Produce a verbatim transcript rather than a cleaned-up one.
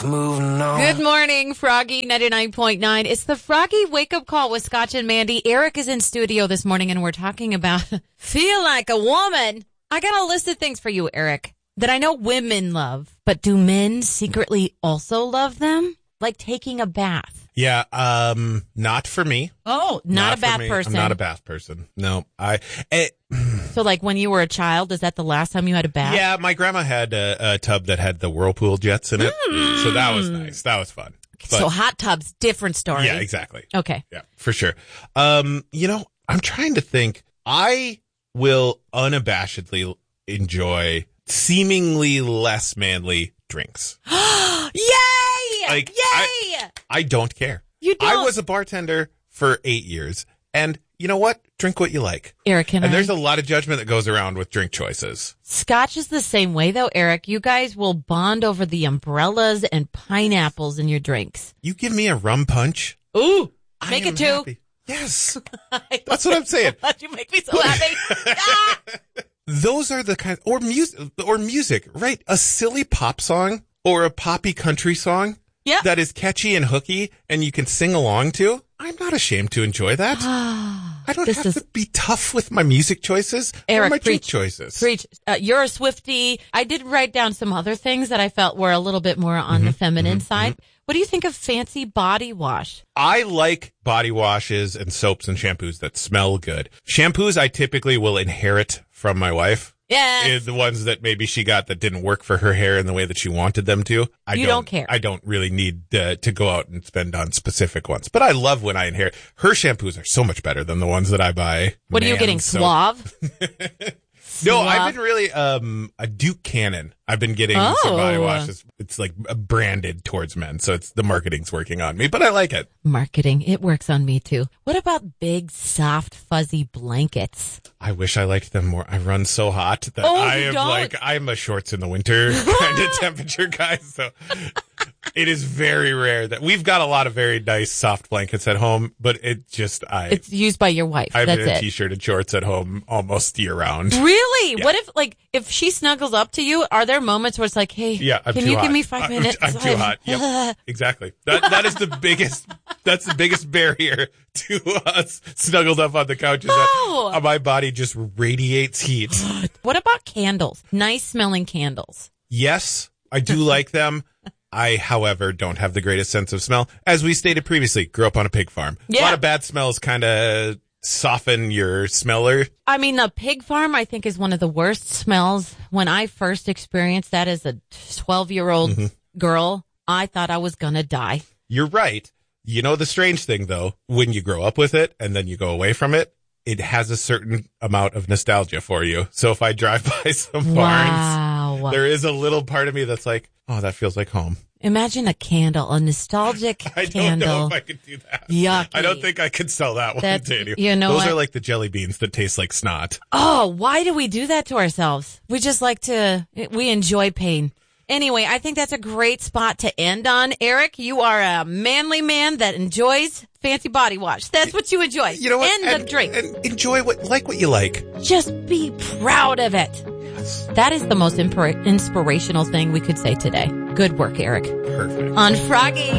Moving on. Good morning, Froggy ninety-nine point nine. It's the Froggy Wake-Up Call with Scotch and Mandy. Eric is in studio this morning, and we're talking about feel like a woman. I got a list of things for you, Eric, that I know women love, but do men secretly also love them? Like taking a bath. Yeah, um, not for me. Oh, not, not a bath me. person. I'm not a bath person. No, I. It, so, like when you were a child, is that the last time you had a bath? Yeah, my grandma had a, a tub that had the whirlpool jets in it, mm. so that was nice. That was fun. But, so hot tubs, different story. Yeah, exactly. Okay. Yeah, for sure. Um, you know, I'm trying to think. I will unabashedly enjoy seemingly less manly drinks. Yay! Like, Yay! I, I don't care. You don't? I was a bartender for eight years, and you know what? Drink what you like. Eric, can and I? there's a lot of judgment that goes around with drink choices. Scotch is the same way, though, Eric. You guys will bond over the umbrellas and pineapples in your drinks. You give me a rum punch. Ooh, make I it two. Happy. Yes. That's what I'm saying. You make me so happy. Ah! Those are the kind, or music, or music, right? A silly pop song or a poppy country song yep. that is catchy and hooky and you can sing along to. I'm not ashamed to enjoy that. I don't this have is... to be tough with my music choices Eric, or my preach, drink choices. Preach. Uh, you're a Swiftie. I did write down some other things that I felt were a little bit more on mm-hmm, the feminine mm-hmm, side. Mm-hmm. What do you think of fancy body wash? I like body washes and soaps and shampoos that smell good. Shampoos I typically will inherit from my wife. Yeah. The ones that maybe she got that didn't work for her hair in the way that she wanted them to. I you don't, don't care. I don't really need uh, to go out and spend on specific ones. But I love when I inherit. Her shampoos are so much better than the ones that I buy. What Man, are you getting, so. Suave? No, I've been really, um, a Duke Cannon. I've been getting oh. some body washes. It's like branded towards men. So it's the marketing's working on me, but I like it. Marketing. It works on me too. What about big, soft, fuzzy blankets? I wish I liked them more. I run so hot that oh, I you am don't? like, I'm a shorts in the winter kind of temperature guy. So it is very rare that we've got a lot of very nice soft blankets at home, but it just, I. It's used by your wife. I'm That's in a it. t-shirt and shorts at home almost year round. Really? Yeah. What if, like, if she snuggles up to you, are there moments where it's like, hey, yeah, I'm can too you hot. give me five minutes? I'm, I'm too hot. Yep, exactly. That That is the biggest, that's the biggest barrier to us snuggled up on the couch is Oh. that my body just radiates heat. What about candles? Nice smelling candles. Yes, I do like them. I, however, don't have the greatest sense of smell. As we stated previously, grew up on a pig farm. Yeah. A lot of bad smells kind of soften your smeller. I mean, the pig farm, I think, is one of the worst smells. When I first experienced that as a twelve-year-old mm-hmm. girl, I thought I was going to die. You're right. You know the strange thing, though, when you grow up with it and then you go away from it, it has a certain amount of nostalgia for you. So if I drive by some wow. barns, there is a little part of me that's like, oh, that feels like home. Imagine a candle, a nostalgic I candle. don't know if I could do that. Yucky. I don't think I could sell that one That's, to anyone. You know Those what? are like the jelly beans that taste like snot. Oh, why do we do that to ourselves? We just like to, we enjoy pain. Anyway, I think that's a great spot to end on. Eric, you are a manly man that enjoys fancy body wash. That's what you enjoy. You know what? End and, of drink. And enjoy what, like what you like. Just be proud of it. Yes. That is the most impor- inspirational thing we could say today. Good work, Eric. Perfect. On Froggy.